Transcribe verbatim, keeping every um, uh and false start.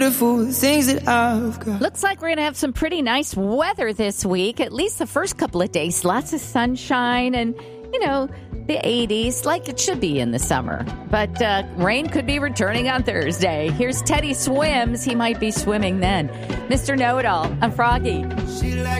Things that I've got. Looks like we're going to have some pretty nice weather this week, at least the first couple of days. Lots of sunshine and, you know, the eighties, like it should be in the summer. But uh, rain could be returning on Thursday. Here's Teddy Swims. He might be swimming then. Mister Know-It-All, I'm Froggy. She like